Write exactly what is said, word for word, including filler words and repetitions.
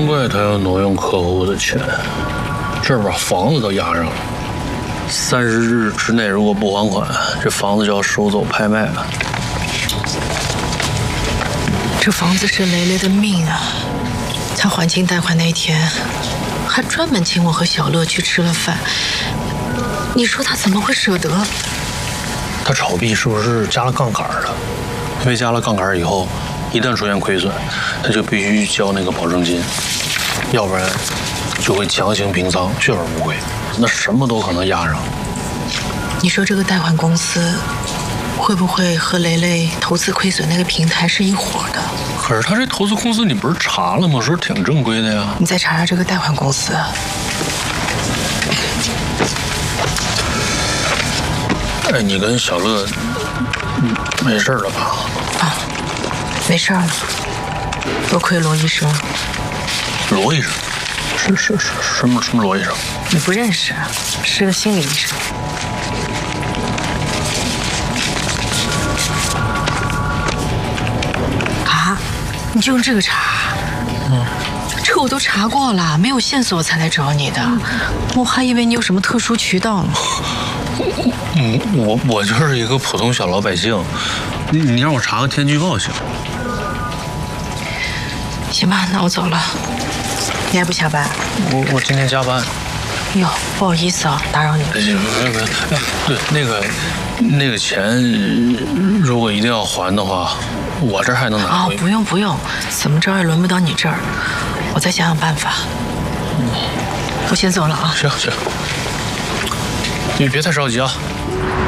难怪他要挪用客户的钱，这儿把房子都押上了。三十日之内如果不还款，这房子就要收走拍卖了。 这房子是雷雷的命啊！他还清贷款那一天，还专门请我和小乐去吃了饭。你说他怎么会舍得？ 他炒币是不是加了杠杆了？因为加了杠杆以后，一旦出现亏损，他就必须交那个保证金，要不然就会强行平仓，血本无归。那什么都可能压上。 你说这个贷款公司会不会和雷雷投资亏损那个平台是一伙的？ 可是他这投资公司你不是查了吗？说挺正规的呀。 你再查查这个贷款公司。 哎，你跟小乐没事了吧？ 啊，没事了。多亏罗医生。 罗医生？是是是，什么什么罗医生？ 你不认识，是个心理医生。啊，你就用这个查？嗯，这我都查过了，没有线索才来找你的。我还以为你有什么特殊渠道呢。 嗯，我我就是一个普通小老百姓，你你让我查个天气预报行？ 行吧，那我走了。你还不下班？ 我我今天加班。 哟，不好意思啊，打扰你了。 没有没有没有，对，那个那个钱，如果一定要还的话，我这儿还能拿回。 哦，不用不用，怎么着也轮不到你这儿，我再想想办法。我先走了啊。 行行，你别太着急啊。